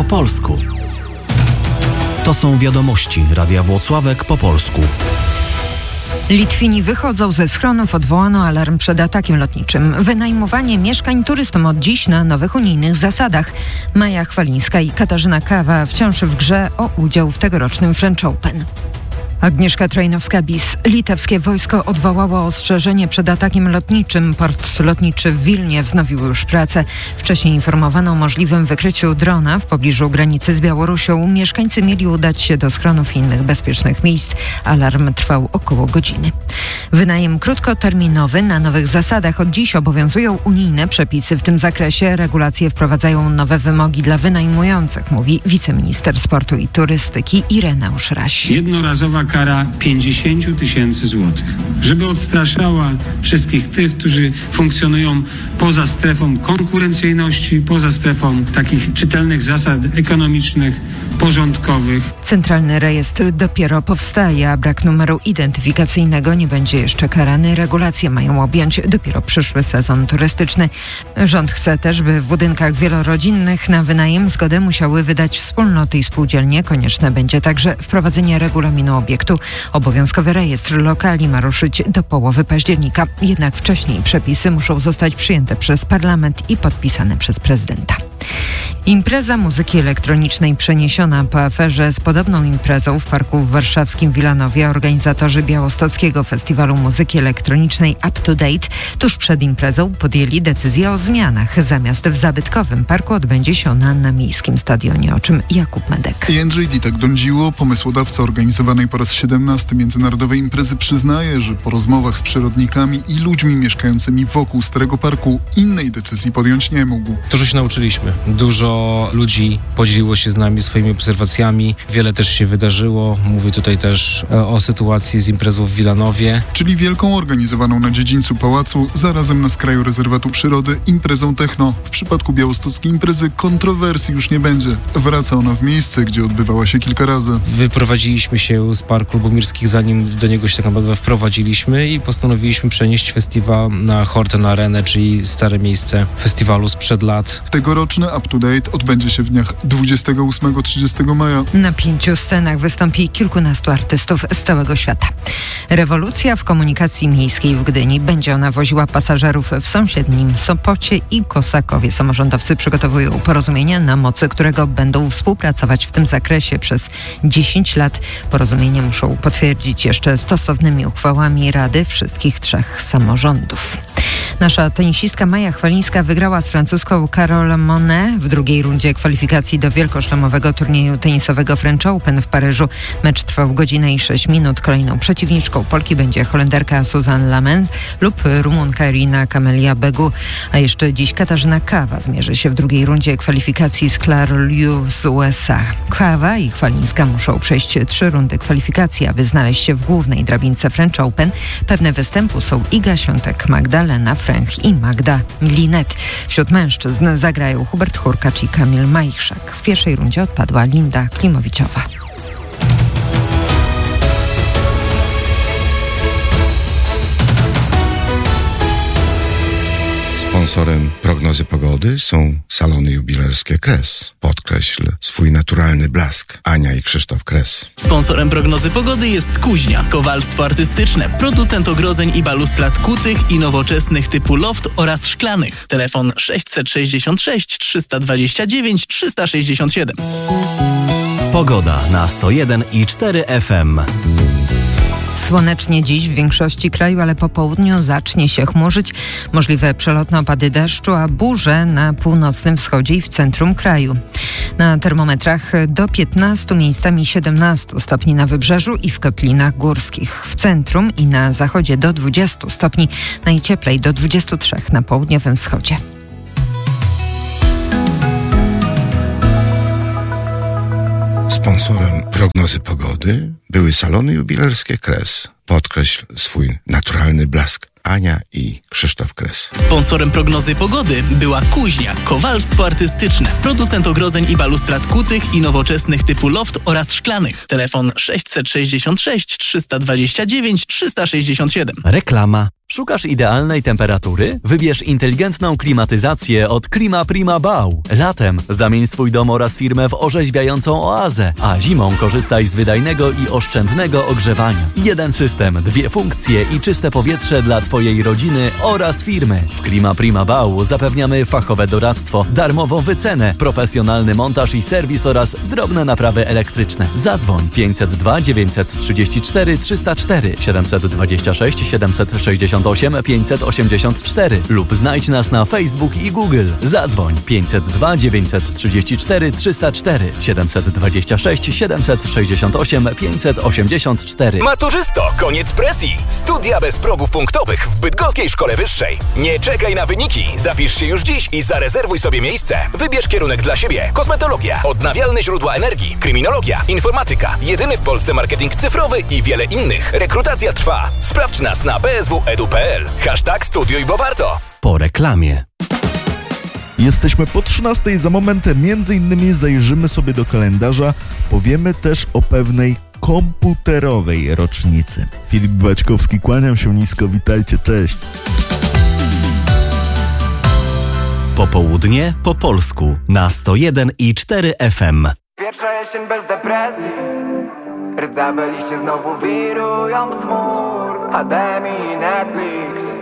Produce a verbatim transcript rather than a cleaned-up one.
po polsku. To są wiadomości Radia Włocławek po polsku. Litwini wychodzą ze schronów, odwołano alarm przed atakiem lotniczym. Wynajmowanie mieszkań turystom od dziś na nowych unijnych zasadach. Maja Chwalińska i Katarzyna Kawa wciąż w grze o udział w tegorocznym French Open. Agnieszka Trojnowska-Bis. Litewskie wojsko odwołało ostrzeżenie przed atakiem lotniczym. Port lotniczy w Wilnie wznowił już pracę. Wcześniej informowano o możliwym wykryciu drona w pobliżu granicy z Białorusią. Mieszkańcy mieli udać się do schronów i innych bezpiecznych miejsc. Alarm trwał około godziny. Wynajem krótkoterminowy na nowych zasadach. Od dziś obowiązują unijne przepisy w tym zakresie. Regulacje wprowadzają nowe wymogi dla wynajmujących, mówi wiceminister sportu i turystyki Ireneusz Raś. Jednorazowa kara pięćdziesiąt tysięcy złotych, żeby odstraszała wszystkich tych, którzy funkcjonują poza strefą konkurencyjności, poza strefą takich czytelnych zasad ekonomicznych, porządkowych. Centralny rejestr dopiero powstaje, a brak numeru identyfikacyjnego nie będzie jeszcze karany. Regulacje mają objąć dopiero przyszły sezon turystyczny. Rząd chce też, by w budynkach wielorodzinnych na wynajem zgodę musiały wydać wspólnoty i spółdzielnie. Konieczne będzie także wprowadzenie regulaminu obiektu. Obowiązkowy rejestr lokali ma ruszyć do połowy października. Jednak wcześniej przepisy muszą zostać przyjęte przez parlament i podpisane przez prezydenta. Impreza muzyki elektronicznej przeniesiona po aferze z podobną imprezą w parku w warszawskim Wilanowie. Organizatorzy białostockiego festiwalu muzyki elektronicznej Up to Date tuż przed imprezą podjęli decyzję o zmianach. Zamiast w zabytkowym parku odbędzie się ona na miejskim stadionie, o czym Jakub Medek. Jędrzej Ditak-Dądziło, pomysłodawca organizowanej po raz siedemnasty międzynarodowej imprezy, przyznaje, że po rozmowach z przyrodnikami i ludźmi mieszkającymi wokół Starego Parku innej decyzji podjąć nie mógł. Dużo się nauczyliśmy. Dużo ludzi podzieliło się z nami swoimi obserwacjami. Wiele też się wydarzyło. Mówię tutaj też o sytuacji z imprezą w Wilanowie. Czyli wielką organizowaną na dziedzińcu pałacu, zarazem na skraju rezerwatu przyrody, imprezą techno. W przypadku białostockiej imprezy kontrowersji już nie będzie. Wraca ona w miejsce, gdzie odbywała się kilka razy. Wyprowadziliśmy się z Parku Lubomirskich, zanim do niego się tak naprawdę wprowadziliśmy i postanowiliśmy przenieść festiwal na Horten Arenę, czyli stare miejsce festiwalu sprzed lat. Tegoroczny Up to Date odbędzie się w dniach dwudziestego ósmego do trzydziestego maja. Na pięciu scenach wystąpi kilkunastu artystów z całego świata. Rewolucja w komunikacji miejskiej w Gdyni. Będzie ona woziła pasażerów w sąsiednim Sopocie i Kosakowie. Samorządowcy przygotowują porozumienie, na mocy którego będą współpracować w tym zakresie przez dziesięć lat. Porozumienie muszą potwierdzić jeszcze stosownymi uchwałami Rady wszystkich trzech samorządów. Nasza tenisistka Maja Chwalińska wygrała z francuską Carole Monet w drugiej rundzie kwalifikacji do wielkoszlemowego turnieju tenisowego French Open w Paryżu. Mecz trwał godzinę i sześć minut. Kolejną przeciwniczką Polki będzie Holenderka Suzanne Lament lub Rumunka Irina Camelia Begu. A jeszcze dziś Katarzyna Kawa zmierzy się w drugiej rundzie kwalifikacji z Claire Liu z U S A. Kawa i Chwalińska muszą przejść trzy rundy kwalifikacji, aby znaleźć się w głównej drabince French Open. Pewne występu są Iga Świątek, Magdalena Fręch i Magda Linet. Wśród mężczyzn zagrają Hubert Hurkacz i Kamil Majchrzak. W pierwszej rundzie odpadła Linda Klimowiczowa. Sponsorem prognozy pogody są salony jubilerskie Kres. Podkreśl swój naturalny blask. Ania i Krzysztof Kres. Sponsorem prognozy pogody jest Kuźnia, kowalstwo artystyczne, producent ogrodzeń i balustrad kutych i nowoczesnych typu loft oraz szklanych. Telefon sześćset sześćdziesiąt sześć trzysta dwadzieścia dziewięć trzysta sześćdziesiąt siedem. Pogoda na sto jeden i cztery F M. Słonecznie dziś w większości kraju, ale po południu zacznie się chmurzyć. Możliwe przelotne opady deszczu, a burze na północnym wschodzie i w centrum kraju. Na termometrach do piętnastu, miejscami siedemnastu stopni na wybrzeżu i w kotlinach górskich. W centrum i na zachodzie do dwudziestu stopni, najcieplej do dwudziestu trzech na południowym wschodzie. Sponsorem prognozy pogody były salony jubilerskie Kres. Podkreśl swój naturalny blask. Ania i Krzysztof Kres. Sponsorem prognozy pogody była Kuźnia, kowalstwo artystyczne, producent ogrodzeń i balustrad kutych i nowoczesnych typu loft oraz szklanych. Telefon sześćset sześćdziesiąt sześć trzysta dwadzieścia dziewięć trzysta sześćdziesiąt siedem. Reklama. Szukasz idealnej temperatury? Wybierz inteligentną klimatyzację od Klima Prima Bau. Latem zamień swój dom oraz firmę w orzeźwiającą oazę, a zimą korzystaj z wydajnego i oszczędnego ogrzewania. Jeden system, dwie funkcje i czyste powietrze dla Twojej rodziny oraz firmy. W Klima Prima Bau zapewniamy fachowe doradztwo, darmową wycenę, profesjonalny montaż i serwis oraz drobne naprawy elektryczne. Zadzwoń pięćset dwa dziewięćset trzydzieści cztery trzysta cztery siedemset dwadzieścia sześć siedemset sześćdziesiąt osiem pięćset osiemdziesiąt cztery lub znajdź nas na Facebook i Google. Zadzwoń pięćset dwa dziewięćset trzydzieści cztery trzysta cztery siedemset dwadzieścia sześć siedemset sześćdziesiąt osiem pięćset osiemdziesiąt cztery. Maturzysto, koniec presji! Studia bez progów punktowych w Bydgoskiej Szkole Wyższej. Nie czekaj na wyniki. Zapisz się już dziś i zarezerwuj sobie miejsce. Wybierz kierunek dla siebie. Kosmetologia, odnawialne źródła energii, kryminologia, informatyka, jedyny w Polsce marketing cyfrowy i wiele innych. Rekrutacja trwa. Sprawdź nas na b s w edu kropka p l. Hashtag studiuj, bo warto. Po reklamie. Jesteśmy po trzynastej, za moment między innymi zajrzymy sobie do kalendarza, powiemy też o pewnej komputerowej rocznicy. Filip Baćkowski, kłaniam się nisko, witajcie, cześć. Popołudnie po polsku na sto jeden i cztery F M. Pierwsza jesień bez depresji, rdzawe liście znowu wirują z chmur, H D M I, Netflix.